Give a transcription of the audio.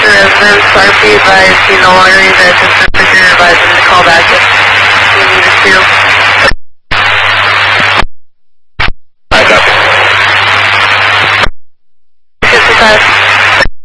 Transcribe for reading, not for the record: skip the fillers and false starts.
residents, sorry be advised, you no longer need the assistant procedure advising to call back.